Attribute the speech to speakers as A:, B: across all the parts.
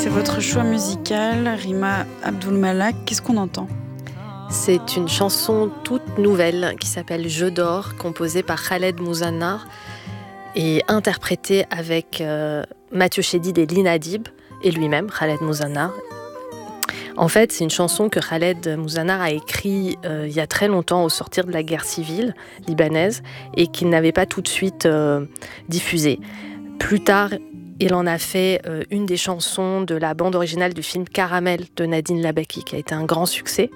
A: C'est votre choix musical, Rima Abdul-Malak. Qu'est-ce qu'on entend ?
B: C'est une chanson toute nouvelle qui s'appelle « Je dors », composée par Khaled Mouzannar et interprétée avec Mathieu Chédid et Lina Adib et lui-même, Khaled Mouzannar. En fait, c'est une chanson que Khaled Mouzannar a écrite il y a très longtemps au sortir de la guerre civile libanaise et qu'il n'avait pas tout de suite diffusée. Plus tard, il en a fait une des chansons de la bande originale du film Caramel de Nadine Labaki, qui a été un grand succès.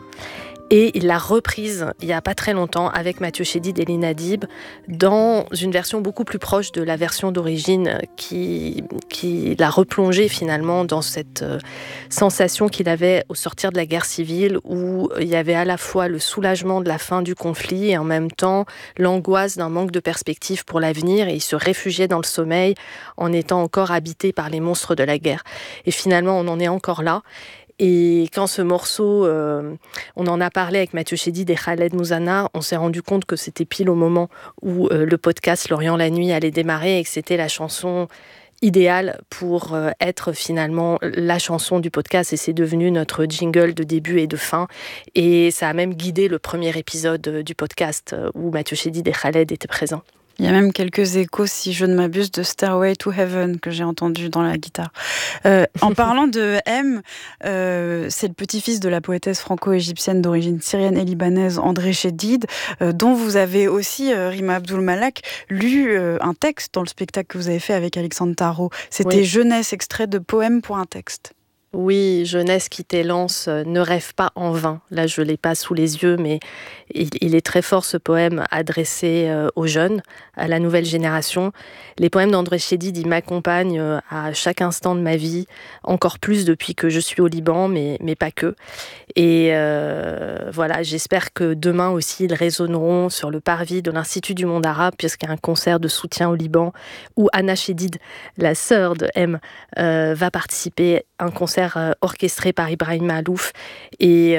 B: Et il l'a reprise il n'y a pas très longtemps avec Mathieu Chédid et Lina Adib dans une version beaucoup plus proche de la version d'origine qui l'a replongé finalement dans cette sensation qu'il avait au sortir de la guerre civile où il y avait à la fois le soulagement de la fin du conflit et en même temps l'angoisse d'un manque de perspective pour l'avenir et il se réfugiait dans le sommeil en étant encore habité par les monstres de la guerre. Et finalement, on en est encore là. Et quand ce morceau, on en a parlé avec Mathieu Chédid et Khaled Mouzannar, on s'est rendu compte que c'était pile au moment où le podcast Lorient la nuit allait démarrer et que c'était la chanson idéale pour être finalement la chanson du podcast et c'est devenu notre jingle de début et de fin. Et ça a même guidé le premier épisode du podcast où Mathieu Chédid et Khaled étaient présents.
A: Il y a même quelques échos, si je ne m'abuse, de Stairway to Heaven que j'ai entendu dans la guitare. En parlant de M, c'est le petit-fils de la poétesse franco-égyptienne d'origine syrienne et libanaise André Chédid, dont vous avez aussi, Rima Abdul-Malak, lu un texte dans le spectacle que vous avez fait avec Alexandre Tarot. C'était oui. Jeunesse, extrait de Poème pour un texte.
B: Oui, jeunesse qui t'élance, ne rêve pas en vain. Là, je ne l'ai pas sous les yeux, mais il est très fort ce poème adressé aux jeunes, à la nouvelle génération. Les poèmes d'André Chédid, ils m'accompagnent à chaque instant de ma vie, encore plus depuis que je suis au Liban, mais pas que. Et voilà, j'espère que demain aussi, ils résonneront sur le parvis de l'Institut du monde arabe, puisqu'il y a un concert de soutien au Liban, où Anna Chédid, la sœur de M, va participer à un concert orchestré par Ibrahim Malouf. Et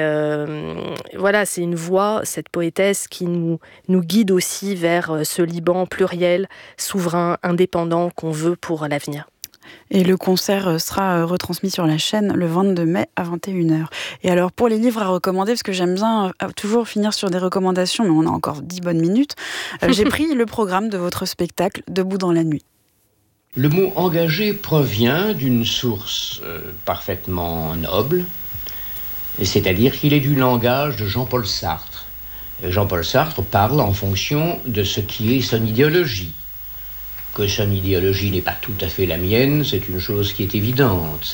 B: voilà, c'est une voix, cette poétesse, qui nous guide aussi vers ce Liban pluriel, souverain, indépendant qu'on veut pour l'avenir.
A: Et le concert sera retransmis sur la chaîne le 22 mai à 21h. Et alors, pour les livres à recommander, parce que j'aime bien toujours finir sur des recommandations, mais on a encore 10 bonnes minutes, j'ai pris le programme de votre spectacle « Debout dans la nuit ».
C: Le mot « engagé » provient d'une source parfaitement noble, c'est-à-dire qu'il est du langage de Jean-Paul Sartre. Jean-Paul Sartre parle en fonction de ce qui est son idéologie. Que son idéologie n'est pas tout à fait la mienne, c'est une chose qui est évidente.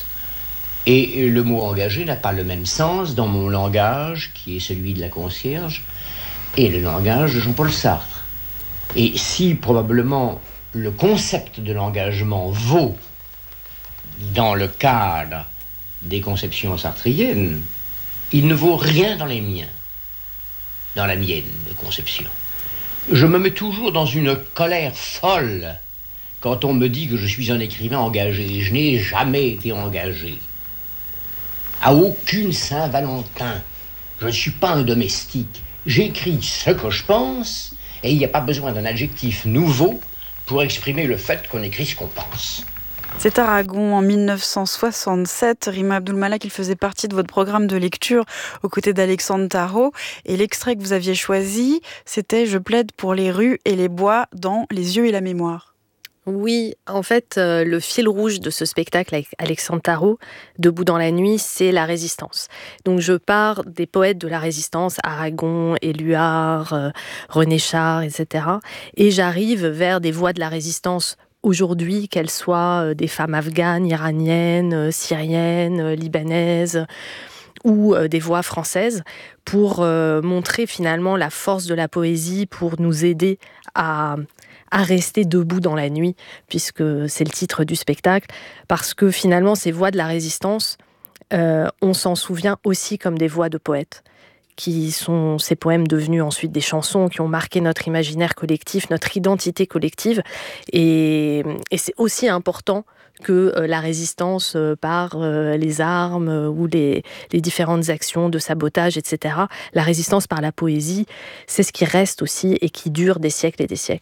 C: Et le mot « engagé » n'a pas le même sens dans mon langage, qui est celui de la concierge, et le langage de Jean-Paul Sartre. Et si probablement le concept de l'engagement vaut dans le cadre des conceptions sartriennes, il ne vaut rien dans les miens, dans la mienne de conception. Je me mets toujours dans une colère folle quand on me dit que je suis un écrivain engagé. Je n'ai jamais été engagé. À aucune Saint-Valentin. Je ne suis pas un domestique. J'écris ce que je pense et il n'y a pas besoin d'un adjectif nouveau pour exprimer le fait qu'on écrit ce qu'on pense.
A: C'est Aragon en 1967. Rima Abdul-Malak, il faisait partie de votre programme de lecture aux côtés d'Alexandre Tarot. Et l'extrait que vous aviez choisi, c'était « Je plaide pour les rues et les bois dans Les yeux et la mémoire ».
B: Oui, en fait, le fil rouge de ce spectacle avec Alexandre Tarot, Debout dans la nuit, c'est la résistance. Donc je pars des poètes de la résistance, Aragon, Éluard, René Char, etc. Et j'arrive vers des voix de la résistance aujourd'hui, qu'elles soient des femmes afghanes, iraniennes, syriennes, libanaises ou des voix françaises, pour montrer finalement la force de la poésie, pour nous aider à rester debout dans la nuit, puisque c'est le titre du spectacle, parce que finalement, ces voix de la résistance, on s'en souvient aussi comme des voix de poètes, qui sont ces poèmes devenus ensuite des chansons, qui ont marqué notre imaginaire collectif, notre identité collective, et c'est aussi important que la résistance par les armes ou les différentes actions de sabotage, etc. La résistance par la poésie, c'est ce qui reste aussi et qui dure des siècles et des siècles.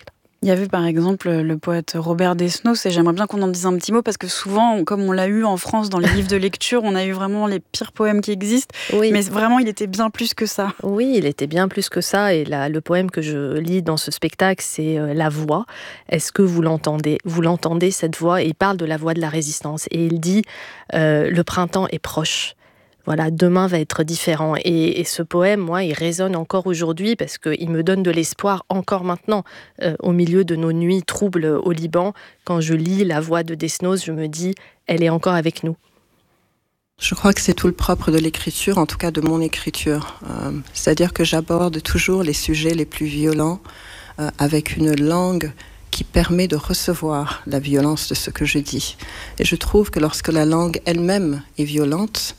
A: Il y avait par exemple le poète Robert Desnos, et j'aimerais bien qu'on en dise un petit mot, parce que souvent, comme on l'a eu en France dans les livres de lecture, on a eu vraiment les pires poèmes qui existent,
B: Oui.
A: mais vraiment il était bien plus que ça.
B: Oui, il était bien plus que ça, et le poème que je lis dans ce spectacle, c'est La Voix. Est-ce que vous l'entendez ? Vous l'entendez, cette voix ? Et il parle de la voix de la résistance, et il dit le printemps est proche. Voilà, demain va être différent. Et ce poème, moi, il résonne encore aujourd'hui parce qu'il me donne de l'espoir encore maintenant. Au milieu de nos nuits troubles au Liban, quand je lis la voix de Desnos, je me dis, elle est encore avec nous.
D: Je crois que c'est tout le propre de l'écriture, en tout cas de mon écriture. C'est-à-dire que j'aborde toujours les sujets les plus violents avec une langue qui permet de recevoir la violence de ce que je dis. Et je trouve que lorsque la langue elle-même est violente,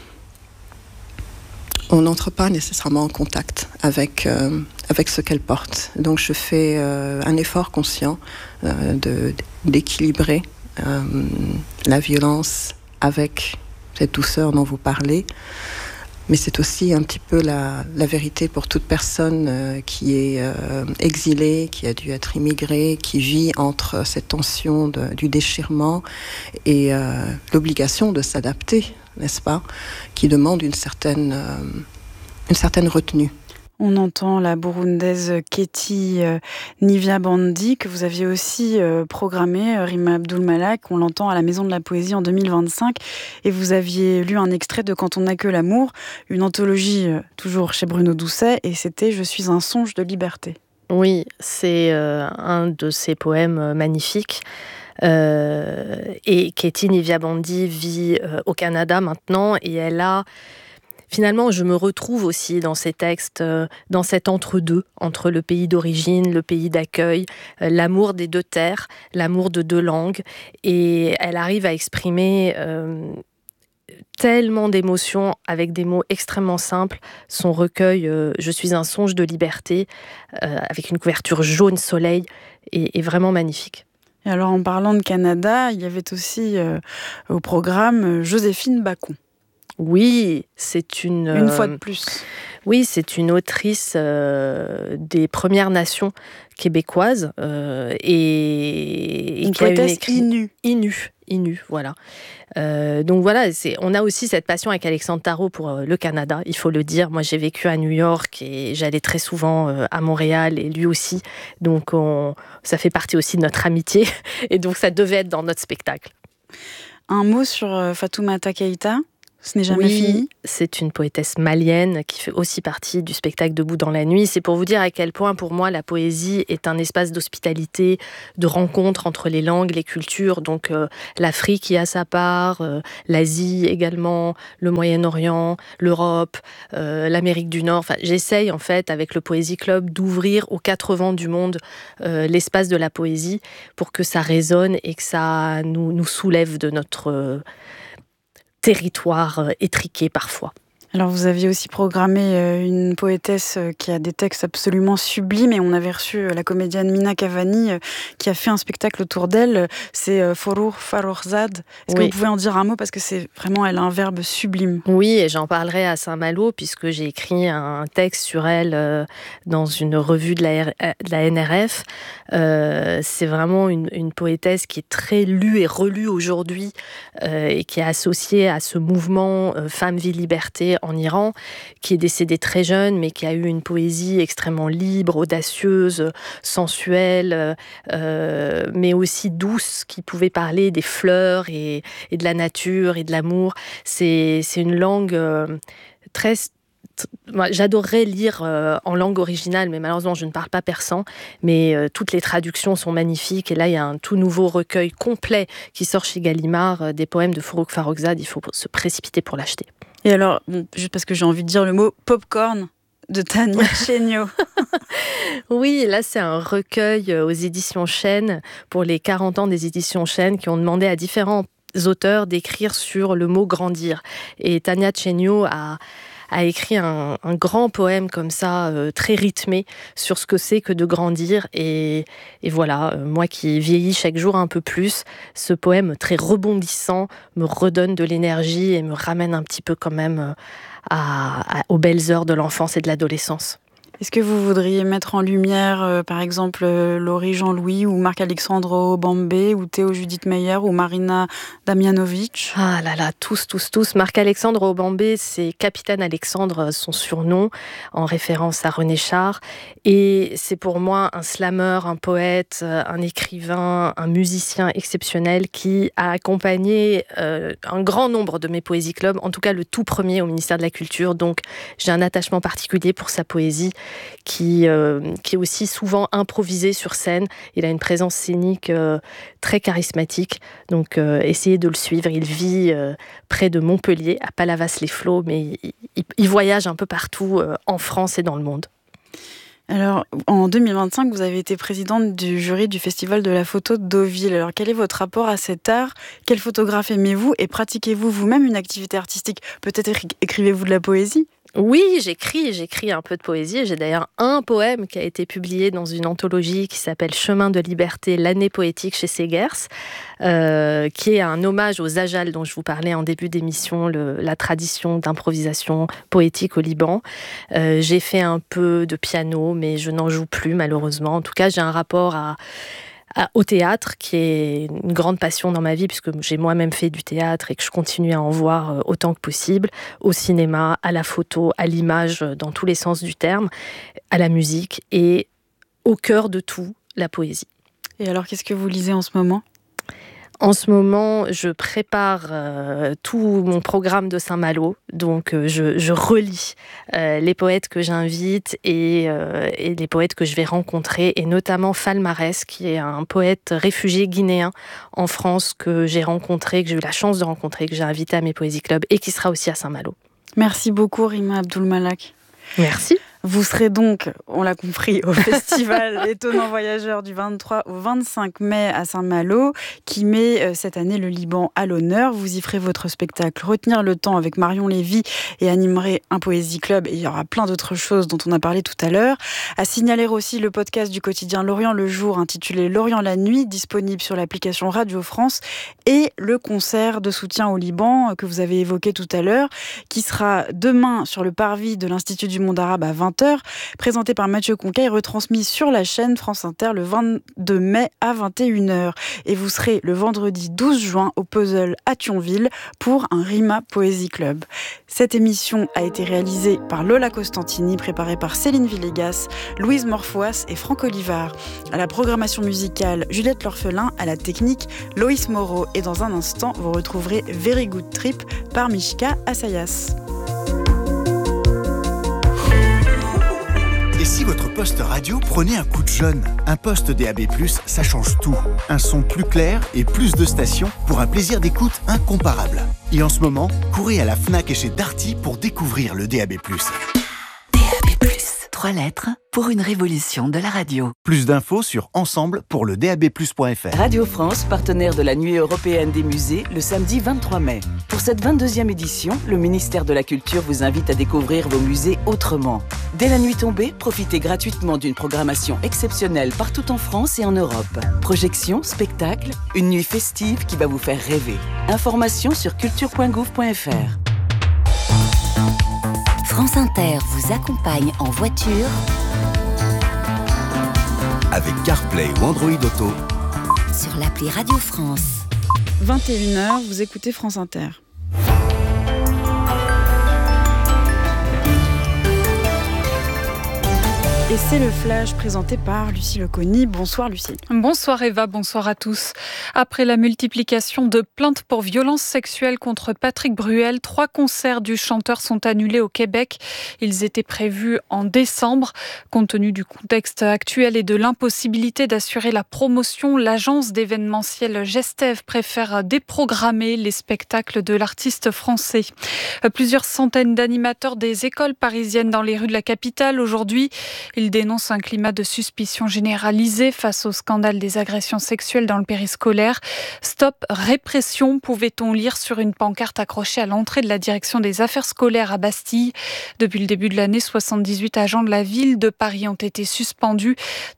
D: on n'entre pas nécessairement en contact avec ce qu'elle porte. Donc je fais un effort conscient d'équilibrer la violence avec cette douceur dont vous parlez. Mais c'est aussi un petit peu la vérité pour toute personne qui est exilée, qui a dû être immigrée, qui vit entre cette tension du déchirement et l'obligation de s'adapter, n'est-ce pas, qui demande une certaine retenue.
A: On entend la burundaise Keti Nivyabandi, que vous aviez aussi programmée, Rima Abdul-Malak. On l'entend à la Maison de la Poésie en 2025. Et vous aviez lu un extrait de Quand on n'a que l'amour, une anthologie toujours chez Bruno Doucet, et c'était « Je suis un songe de liberté ».
B: Oui, c'est un de ces poèmes magnifiques. Et Keti Nivyabandi vit au Canada maintenant, et elle a... Finalement, je me retrouve aussi dans ces textes, dans cet entre-deux, entre le pays d'origine, le pays d'accueil, l'amour des deux terres, l'amour de deux langues. Et elle arrive à exprimer tellement d'émotions avec des mots extrêmement simples. Son recueil « Je suis un songe de liberté », avec une couverture jaune soleil, est vraiment magnifique.
A: Et alors, en parlant de Canada, il y avait aussi au programme Joséphine Bacon.
B: Oui, c'est
A: une fois de plus.
B: Oui, c'est une autrice des Premières Nations québécoises et
A: une
B: qui a
A: poétesse
B: Innu, voilà. Donc voilà, on a aussi cette passion avec Alexandre Tarot pour le Canada, il faut le dire. Moi, j'ai vécu à New York et j'allais très souvent à Montréal, et lui aussi. Donc ça fait partie aussi de notre amitié, et donc ça devait être dans notre spectacle.
A: Un mot sur Fatoumata Keïta ? Ce n'est jamais fini.
B: C'est une poétesse malienne qui fait aussi partie du spectacle Debout dans la nuit. C'est pour vous dire à quel point, pour moi, la poésie est un espace d'hospitalité, de rencontre entre les langues, les cultures. Donc l'Afrique y a sa part, l'Asie également, le Moyen-Orient, l'Europe, l'Amérique du Nord. Enfin, j'essaye, en fait, avec le Poésie Club, d'ouvrir aux quatre vents du monde l'espace de la poésie pour que ça résonne et que ça nous soulève de notre... territoire étriqué parfois.
A: Alors vous aviez aussi programmé une poétesse qui a des textes absolument sublimes, et on avait reçu la comédienne Mina Cavani qui a fait un spectacle autour d'elle, c'est Forour Farrokhzad. Est-ce que vous pouvez en dire un mot, parce que c'est vraiment, elle a un verbe sublime.
B: Oui, et j'en parlerai à Saint-Malo puisque j'ai écrit un texte sur elle dans une revue de la NRF. C'est vraiment une poétesse qui est très lue et relue aujourd'hui et qui est associée à ce mouvement Femmes, Vie, Liberté en Iran, qui est décédée très jeune, mais qui a eu une poésie extrêmement libre, audacieuse, sensuelle, mais aussi douce, qui pouvait parler des fleurs et de la nature et de l'amour. C'est une langue très... Moi, j'adorerais lire en langue originale, mais malheureusement je ne parle pas persan, mais toutes les traductions sont magnifiques, et là il y a un tout nouveau recueil complet qui sort chez Gallimard, des poèmes de Forour Farrokhzad. Il faut se précipiter pour l'acheter.
A: Et alors, juste parce que j'ai envie de dire le mot popcorn de Tania Chéniaud.
B: Oui, là c'est un recueil aux éditions Chênes, pour les 40 ans des éditions Chênes, qui ont demandé à différents auteurs d'écrire sur le mot grandir. Et Tania Chéniaud a écrit un grand poème comme ça, très rythmé, sur ce que c'est que de grandir. Et voilà, moi qui vieillis chaque jour un peu plus, ce poème très rebondissant me redonne de l'énergie et me ramène un petit peu quand même aux belles heures de l'enfance et de l'adolescence.
A: Est-ce que vous voudriez mettre en lumière, par exemple, Laurie Jean-Louis ou Marc-Alexandre Obambé ou Théo Judith Meyer ou Marina Damjanovic?
B: Ah là là, tous. Marc-Alexandre Obambé, c'est Capitaine Alexandre, son surnom, en référence à René Char. Et c'est pour moi un slammer, un poète, un écrivain, un musicien exceptionnel qui a accompagné un grand nombre de mes poésies clubs, en tout cas le tout premier au ministère de la Culture. Donc j'ai un attachement particulier pour sa poésie qui est aussi souvent improvisée sur scène. Il a une présence scénique très charismatique. Donc essayez de le suivre. Il vit près de Montpellier, à Palavas-les-Flots, mais il voyage un peu partout en France et dans le monde.
A: Alors, en 2025, vous avez été présidente du jury du Festival de la photo de Deauville. Alors, quel est votre rapport à cet art? Quel photographe aimez-vous? Et pratiquez-vous vous-même une activité artistique? Peut-être écrivez-vous de la poésie?
B: Oui, j'écris un peu de poésie. J'ai d'ailleurs un poème qui a été publié dans une anthologie qui s'appelle Chemin de liberté, l'année poétique chez Segers, qui est un hommage aux Ajal dont je vous parlais en début d'émission, la tradition d'improvisation poétique au Liban. J'ai fait un peu de piano, mais je n'en joue plus malheureusement. En tout cas, j'ai un rapport au théâtre, qui est une grande passion dans ma vie, puisque j'ai moi-même fait du théâtre et que je continue à en voir autant que possible, au cinéma, à la photo, à l'image, dans tous les sens du terme, à la musique, et au cœur de tout, la poésie.
A: Et alors, qu'est-ce que vous lisez en ce moment ?
B: En ce moment, je prépare tout mon programme de Saint-Malo, donc je relis les poètes que j'invite et les poètes que je vais rencontrer, et notamment Fall Marès, qui est un poète réfugié guinéen en France que j'ai rencontré, que j'ai eu la chance de rencontrer, que j'ai invité à mes poésies clubs et qui sera aussi à Saint-Malo.
A: Merci beaucoup, Rima Abdul-Malak.
B: Merci.
A: Vous serez donc, on l'a compris, au festival Étonnants Voyageurs du 23 au 25 mai à Saint-Malo, qui met cette année le Liban à l'honneur. Vous y ferez votre spectacle Retenir le temps avec Marion Lévy et animerez un poésie club. Et il y aura plein d'autres choses dont on a parlé tout à l'heure. À signaler aussi le podcast du quotidien Lorient le jour, intitulé Lorient la nuit, disponible sur l'application Radio France, et le concert de soutien au Liban que vous avez évoqué tout à l'heure, qui sera demain sur le parvis de l'Institut du monde arabe à 20h, présenté par Mathieu Conquet et retransmis sur la chaîne France Inter le 22 mai à 21h. Et vous serez le vendredi 12 juin au Puzzle à Thionville pour un Rima Poésie Club. Cette émission a été réalisée par Lola Costantini, préparée par Céline Villegas, Louise Morfoas et Franck Olivard. À la programmation musicale, Juliette L'Orphelin, à la technique, Loïs Moreau. Et dans un instant, vous retrouverez Very Good Trip par Mishka Assayas.
E: Et si votre poste radio prenait un coup de jeune? Un poste DAB+, ça change tout. Un son plus clair et plus de stations pour un plaisir d'écoute incomparable. Et en ce moment, courez à la Fnac et chez Darty pour découvrir le DAB+.
F: DAB+, 3 lettres pour une révolution de la radio.
E: Plus d'infos sur ensemble pour le DAB+.fr.
G: Radio France, partenaire de la Nuit européenne des musées, le samedi 23 mai. Pour cette 22e édition, le ministère de la Culture vous invite à découvrir vos musées autrement. Dès la nuit tombée, profitez gratuitement d'une programmation exceptionnelle partout en France et en Europe. Projections, spectacles, une nuit festive qui va vous faire rêver. Informations sur culture.gouv.fr.
F: France Inter vous accompagne en voiture
E: Avec CarPlay ou Android Auto
F: sur l'appli Radio France.
A: 21h, vous écoutez France Inter. Et c'est le flash présenté par Lucie Leconi. Bonsoir Lucie.
H: Bonsoir Eva, bonsoir à tous. Après la multiplication de plaintes pour violences sexuelles contre Patrick Bruel, 3 concerts du chanteur sont annulés au Québec. Ils étaient prévus en décembre. Compte tenu du contexte actuel et de l'impossibilité d'assurer la promotion, l'agence d'événementiel Gestev préfère déprogrammer les spectacles de l'artiste français. Plusieurs centaines d'animateurs des écoles parisiennes dans les rues de la capitale aujourd'hui. Il dénonce un climat de suspicion généralisé face au scandale des agressions sexuelles dans le périscolaire. Stop répression, pouvait-on lire sur une pancarte accrochée à l'entrée de la direction des affaires scolaires à Bastille. Depuis le début de l'année, 78 agents de la ville de Paris ont été suspendus,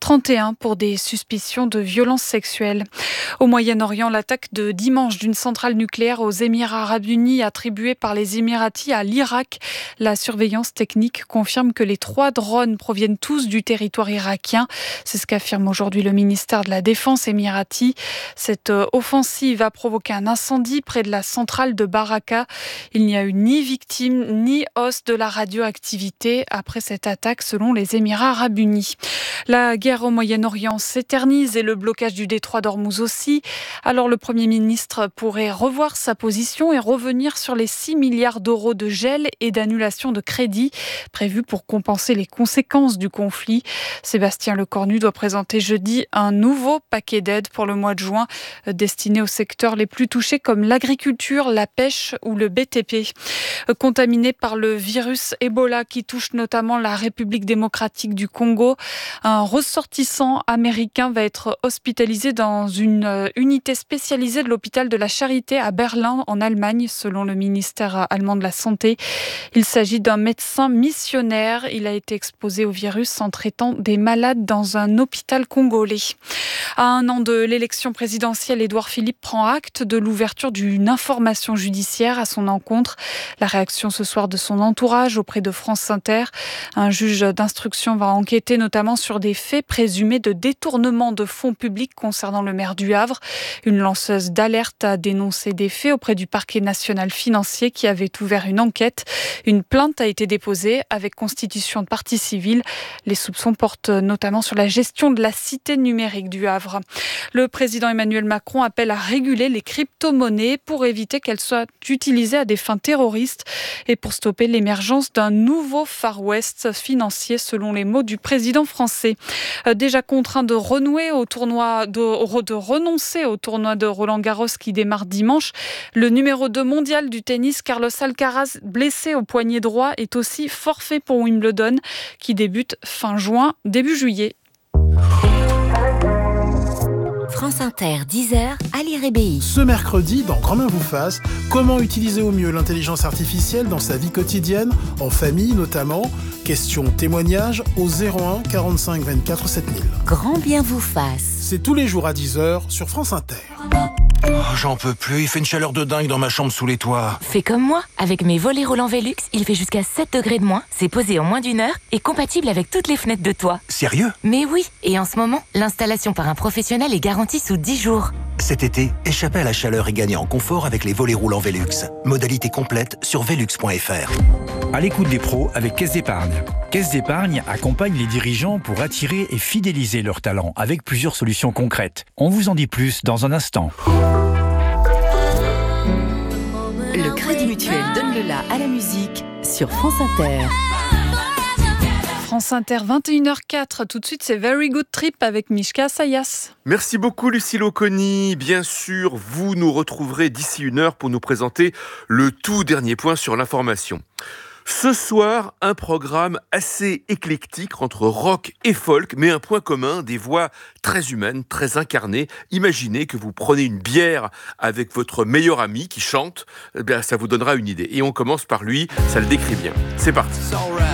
H: 31 pour des suspicions de violences sexuelles. Au Moyen-Orient, l'attaque de dimanche d'une centrale nucléaire aux Émirats arabes unis attribuée par les Émiratis à l'Irak. La surveillance technique confirme que les 3 drones proviennent tous du territoire irakien. C'est ce qu'affirme aujourd'hui le ministère de la Défense émirati. Cette offensive a provoqué un incendie près de la centrale de Baraka. Il n'y a eu ni victime ni hausse de la radioactivité après cette attaque selon les Émirats arabes unis. La guerre au Moyen-Orient s'éternise et le blocage du détroit d'Ormuz aussi. Alors le Premier ministre pourrait revoir sa position et revenir sur les 6 milliards d'euros de gel et d'annulation de crédit prévus pour compenser les conséquences du conflit. Sébastien Lecornu doit présenter jeudi un nouveau paquet d'aides pour le mois de juin destiné aux secteurs les plus touchés comme l'agriculture, la pêche ou le BTP. Contaminé par le virus Ebola qui touche notamment la République démocratique du Congo, un ressortissant américain va être hospitalisé dans une unité spécialisée de l'hôpital de la Charité à Berlin en Allemagne, selon le ministère allemand de la Santé. Il s'agit d'un médecin missionnaire. Il a été exposé au virus en traitant des malades dans un hôpital congolais. À 1 an de l'élection présidentielle, Édouard Philippe prend acte de l'ouverture d'une information judiciaire à son encontre. La réaction ce soir de son entourage auprès de France Inter. Un juge d'instruction va enquêter notamment sur des faits présumés de détournement de fonds publics concernant le maire du Havre. Une lanceuse d'alerte a dénoncé des faits auprès du parquet national financier qui avait ouvert une enquête. Une plainte a été déposée avec constitution de partie civile. Les soupçons portent notamment sur la gestion de la cité numérique du Havre. Le président Emmanuel Macron appelle à réguler les crypto-monnaies pour éviter qu'elles soient utilisées à des fins terroristes et pour stopper l'émergence d'un nouveau Far West financier, selon les mots du président français. Déjà contraint de renoncer au tournoi de Roland-Garros qui démarre dimanche, le numéro 2 mondial du tennis, Carlos Alcaraz, blessé au poignet droit, est aussi forfait pour Wimbledon qui débute fin juin, début juillet.
I: France Inter, 10h, Ali Rébéi.
J: Ce mercredi, dans Grand Main vous fasse, comment utiliser au mieux l'intelligence artificielle dans sa vie quotidienne, en famille notamment. Question témoignage au 01 45 24 7000.
I: Grand bien vous fasse.
J: C'est tous les jours à 10h sur France Inter.
K: Oh, j'en peux plus, il fait une chaleur de dingue dans ma chambre sous les toits.
I: Fais comme moi, avec mes volets roulants Velux, il fait jusqu'à 7 degrés de moins, c'est posé en moins d'1 heure et compatible avec toutes les fenêtres de toit.
K: Sérieux ?
I: Mais oui, et en ce moment, l'installation par un professionnel est garantie sous 10 jours.
K: Cet été, échappez à la chaleur et gagnez en confort avec les volets roulants Velux. Modalité complète sur velux.fr.
L: À l'écoute des pros avec Caisse d'Épargne. Caisse d'Épargne accompagne les dirigeants pour attirer et fidéliser leurs talents avec plusieurs solutions concrètes. On vous en dit plus dans un instant.
F: Le Crédit Mutuel donne le la à la musique sur France Inter.
H: France Inter, 21h04. Tout de suite, c'est Very Good Trip avec Mishka Sayas.
M: Merci beaucoup, Lucille Oconi. Bien sûr, vous nous retrouverez d'ici 1 heure pour nous présenter le tout dernier point sur l'information. Ce soir, un programme assez éclectique entre rock et folk, mais un point commun, des voix très humaines, très incarnées. Imaginez que vous prenez une bière avec votre meilleur ami qui chante, eh bien, ça vous donnera une idée. Et on commence par lui, ça le décrit bien. C'est parti.